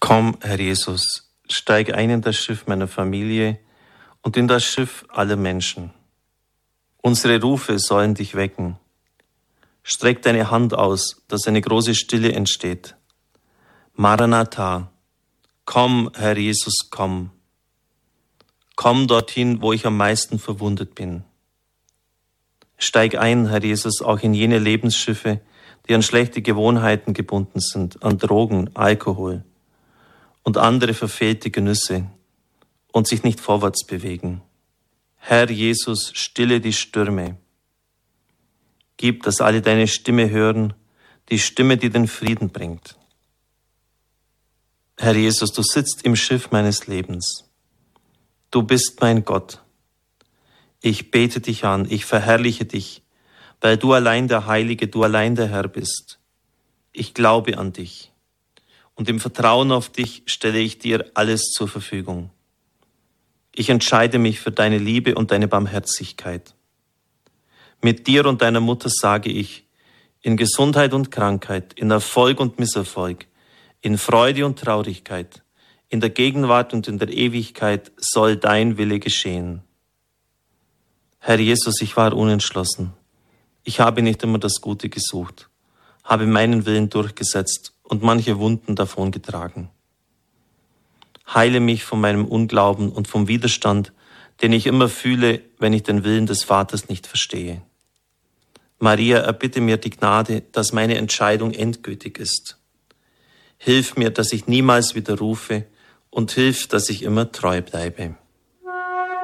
Komm, Herr Jesus, steig ein in das Schiff meiner Familie und in das Schiff aller Menschen. Unsere Rufe sollen dich wecken. Streck deine Hand aus, dass eine große Stille entsteht. Maranatha, komm, Herr Jesus, komm. Komm dorthin, wo ich am meisten verwundet bin. Steig ein, Herr Jesus, auch in jene Lebensschiffe, die an schlechte Gewohnheiten gebunden sind, an Drogen, Alkohol und andere verfehlte Genüsse und sich nicht vorwärts bewegen. Herr Jesus, stille die Stürme. Gib, dass alle deine Stimme hören, die Stimme, die den Frieden bringt. Herr Jesus, du sitzt im Schiff meines Lebens. Du bist mein Gott. Ich bete dich an, ich verherrliche dich, weil du allein der Heilige, du allein der Herr bist. Ich glaube an dich und im Vertrauen auf dich stelle ich dir alles zur Verfügung. Ich entscheide mich für deine Liebe und deine Barmherzigkeit. Mit dir und deiner Mutter sage ich, in Gesundheit und Krankheit, in Erfolg und Misserfolg, in Freude und Traurigkeit, in der Gegenwart und in der Ewigkeit soll dein Wille geschehen. Herr Jesus, ich war unentschlossen. Ich habe nicht immer das Gute gesucht, habe meinen Willen durchgesetzt und manche Wunden davongetragen. Heile mich von meinem Unglauben und vom Widerstand, den ich immer fühle, wenn ich den Willen des Vaters nicht verstehe. Maria, erbitte mir die Gnade, dass meine Entscheidung endgültig ist. Hilf mir, dass ich niemals widerrufe und hilf, dass ich immer treu bleibe.